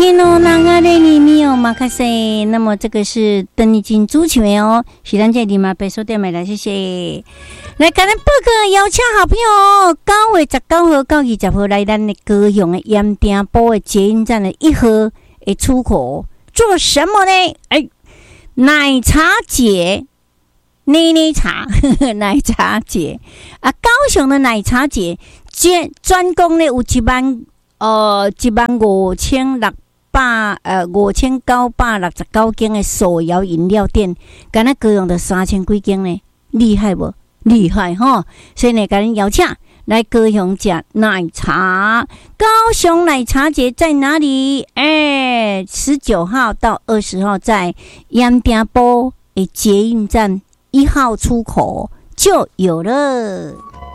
天哦，那个嘞里面有马卡西，那么这个是邓丽君主唱的哦，是咱这里嘛白手点买来，谢谢。来，跟咱报告邀请好朋友9月19号到20号来咱的高雄的盐埕埔的捷运站的1号的出口做什么呢？奶茶节。奶茶，奶茶节啊！高雄的奶茶节，专供呢有15969间的手摇饮料店，敢那高雄的3000几间呢，厉害不？厉害哈！所以呢，甲恁邀请来高雄吃奶茶。高雄奶茶节在哪里？19号到20号在盐埕埔的捷运站1号出口就有了。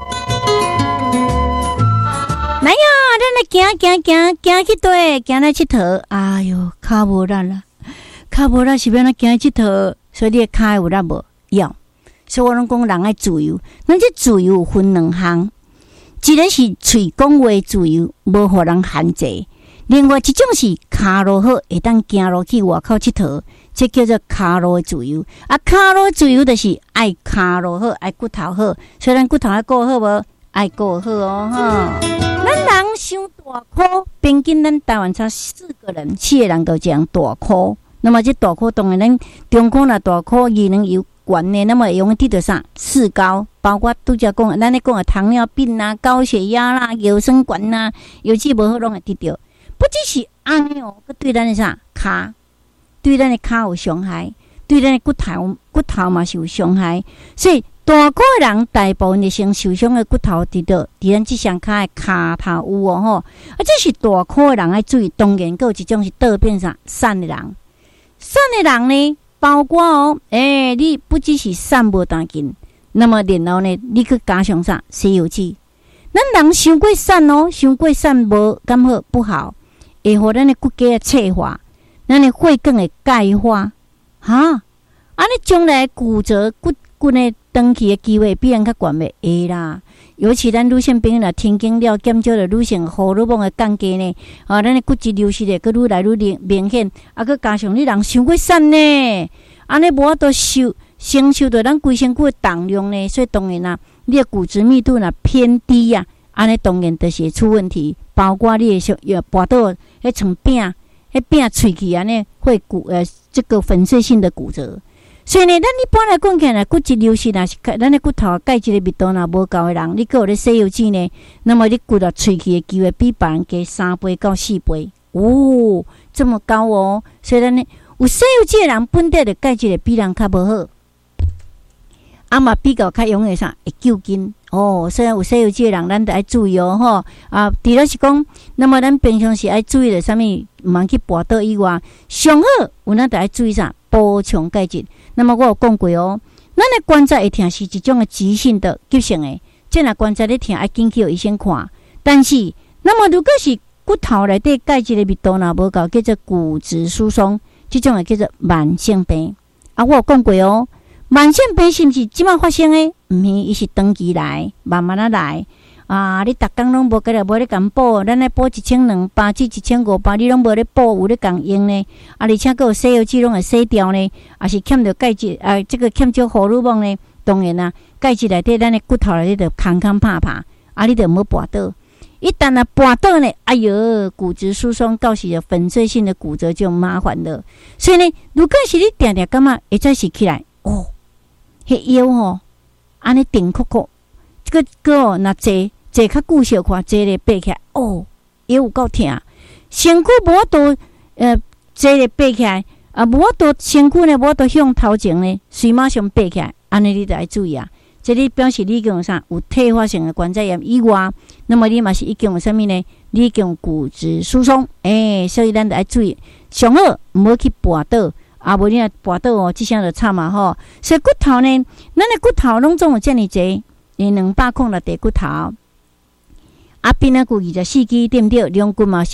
来呀，咱来行去对，行来佚佗。哎哟，脚无力啦，脚无力是要咱行佚佗，所以你的脚有力无？要。所以我拢讲人爱自由，咱这自由有分2项，一个是嘴讲话自由，无互人限制；另外一种是脚路好，会当行路去外口佚佗。这叫做脚路的自由啊！脚路自由就是爱脚路好，爱骨头好。所以咱骨头爱顾好无？爱顾好哦哈！咱人伤大箍，平均咱台湾差4个人都这样大箍。那么这大箍当然咱中箍若大箍机能有悬的，那么用得到啥？4高，包括拄则讲，咱咧讲的糖尿病啦、高血压啦、腰酸管啦，尤其无好拢会得到。不只是安尼哦，佮对咱的啥骹？对咱的脚有伤害，对咱的骨头嘛是有伤害，所以大个人大部分的先受伤的骨头伫咱这双脚的骹头有哦吼，这是大个人爱注意。当然，还有一种是倒变啥瘦的人，瘦的人呢，包括哦，你不只是瘦无当紧，那么然后呢，你去加上啥《西游记》，咱人伤过瘦哦，伤过瘦无咁好不好，会互咱的骨骼脆化。咱的血管会钙化，安尼将来骨折骨呢长期的机会比人较悬袂会啦。尤其咱女性朋友若停经了，减少了女性荷尔蒙的降低呢，咱的骨质流失会愈来愈明显，佮加上你人伤过瘦呢，安尼无法度承受到咱规身躯的重量呢，所以当然啦，你的骨质密度若偏低啊，安尼当然就是会出问题，包括你的跋倒迄层饼。变喙齿安尼会这个粉碎性的骨折，所以呢，咱一般来讲起来，骨质流失，若是咱的骨头钙质的密度若无够的人，你还有咧西游记呢，那么你骨头喙齿的机会比别人加3倍到4倍哦，这么高哦。所以咱呢，有西游记的人本地的钙质比人较无好，嘛比较较容易啥会救筋哦。所以有西游记的人，咱得爱注意哦吼。除了是讲，那么咱平常时爱注意的啥物？毋通去跋倒以外，上好有咱得爱注意啥？补充钙质。那么我有讲过哦，咱的关节会痛是一种的急性的、急性的，即若关节咧痛，爱紧去互医生看。但是，那么如果是骨头内底钙质的密度若无够，叫做骨质疏松，即种叫做慢性病。我有讲过哦，慢性病是毋是即马发生的？毋是，伊是长期来，慢慢来。你逐工拢无咧共补，咱来补1200至1500，你拢无咧补，有咧共用呢？而且还有西药剂拢会洗掉呢，是欠着钙质，这个欠少荷尔蒙呢？当然啦，钙质内底咱的骨头内底就空拍，你就无跋倒。一旦跋倒呢，哎哟，骨质疏松到时就粉碎性的骨折就麻烦了。所以呢，如果是你定感觉会再是起来，迄腰安尼顶酷酷，这个若坐较久小看，坐咧爬起来，腰有够痛，身躯无法度坐咧爬起来，无法度身躯呢无法度向头前呢，随马上爬起来，安尼你得爱注意啊。这里表示你已经有啥有退化性的关节炎以外，那么你嘛是已经有啥物呢？你已经有骨质疏松，所以咱得爱注意，上好毋好去跋倒。无你若跋倒即声就惨嘛吼。所以骨头呢，咱的骨头拢总有遮尔济，200孔的地骨头。边仔骨24支，对不对？两骨嘛是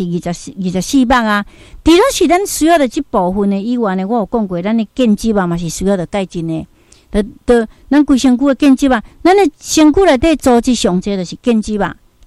24百啊。除了是咱需要的这部分的以外呢，我有讲过，咱的腱肌嘛是需要的钙质呢。咱规身躯的腱肌嘛，咱的身躯内底组织上济就是腱肌嘛，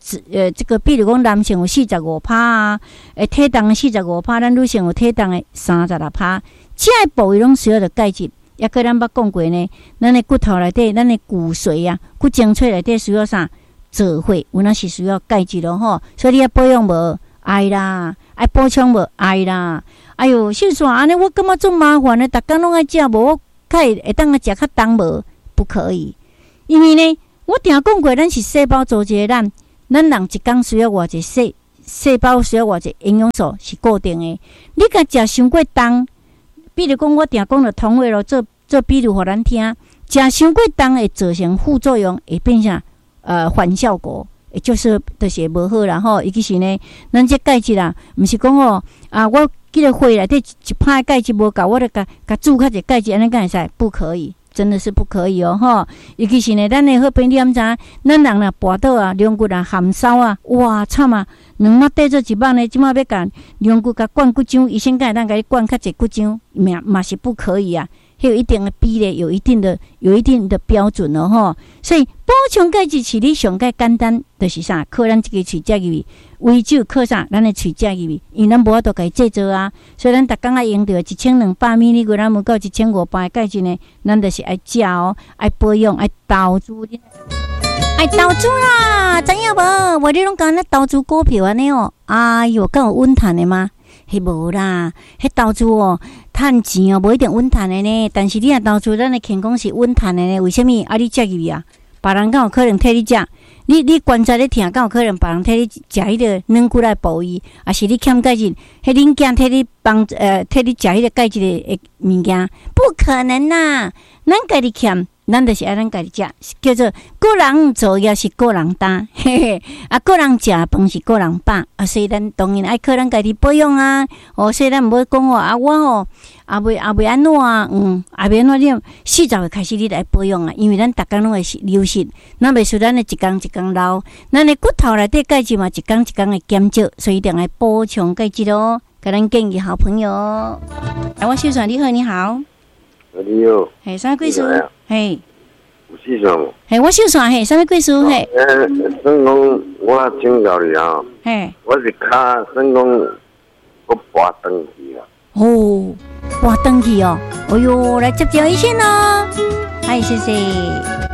这个比如讲男性有45%啊，体重的45%，咱女性有体重的36%，这个部位拢需要着钙质。也个咱捌讲过呢，咱的骨头内底，咱的骨髓啊、骨精髓内底需要啥？做伙，有那是需要钙质咯吼。所以你要保养无爱啦，爱补充无爱啦。哎哟，秀煞安尼，我感觉足麻烦的，逐工拢爱食，无我会当啊食较重无？不可以，因为呢，我定讲过，咱是细胞组织的咱人一工需要偌济细胞需要偌济营养素是固定的。你甲食伤过重。比如讲，我定讲了同位咯，做比如互咱听，食伤过重会造成副作用，会变成反效果，就是无好啦吼。尤其是呢，咱这钙质啦，毋是讲哦我记得血内底一拍钙质无够，我著甲注较济钙质，安尼敢会使？不可以，真的是不可以哦吼。尤其是呢，咱的好朋友你知影，咱人若跋倒啊，龙骨啊、含梢啊，哇惨啊！两目缀做一目呢，即马要甲龙骨甲灌骨浆，医生敢会当甲你灌较济骨浆，嘛是不可以啊。有一定的比例，有一定的标准咯吼。所以补充钙质是你上介简单，就是啥？靠咱这个喙舌入去，唯只有靠啥？咱的喙舌入去，因为咱无法度甲伊制作啊。所以咱逐工爱用着1200 mg 咱无到1500的钙质呢，咱就是爱食哦，爱保养，爱投资。爱投资啦，知影无？我你拢讲那投资股票安尼哦，哎哟，敢有稳赚的吗？迄无啦，迄投资哦，趁钱哦，无一定稳赚的呢。但是你若投资，咱的健康是稳赚的呢。为什么？你食入去啊？别人敢有可能替你食？你观察你听，敢有可能别人替你食迄个软骨来补伊，还是你欠钙质？迄恁囝替你替你食迄个钙质的物件？不可能啦，咱家己欠。咱就是爱咱家己食，叫做个人做业是个人担，嘿嘿，个人食饭是个人饱，所以咱当然爱靠咱家己保养啊。所以咱毋好讲我未安怎啊，未安怎你40岁开始你来保养啊，因为咱逐工拢会流失，咱袂输咱的一工一工老，咱的骨头内底钙质嘛一工一工会减少，所以一定要补充钙质咯。给咱建议好朋友，我秀传你好，你好。 你好， 啥贵叔？嘿， 有事上？ 嘿，我秀传嘿，啥贵叔？嘿， 算讲我请教你啊， 嘿， 我是卡算讲我跋登去啦。 哦，跋登去哦，哎哟，来接医生咯，嗨，谢谢。